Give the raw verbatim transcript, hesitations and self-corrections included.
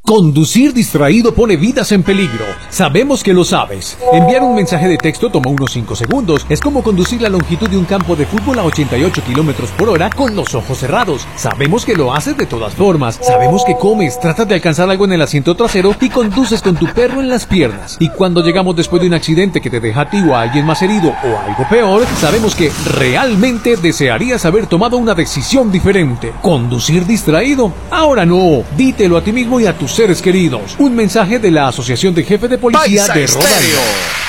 Conducir distraído pone vidas en peligro. Sabemos que lo sabes. Enviar un mensaje de texto toma unos cinco segundos. Es como conducir la longitud de un campo de fútbol a ochenta y ocho kilómetros por hora con los ojos cerrados. Sabemos que lo haces de todas formas. Sabemos que comes, tratas de alcanzar algo en el asiento trasero y conduces con tu perro en las piernas. Y cuando llegamos después de un accidente que te deja a ti o a alguien más herido o algo peor, sabemos que realmente desearías haber tomado una decisión diferente. Conducir distraído. Ahora no. Dítelo a ti mismo y a tus seres queridos. Un mensaje de la Asociación de Jefes de Policía Paisa de Rhode Estéreo. Island.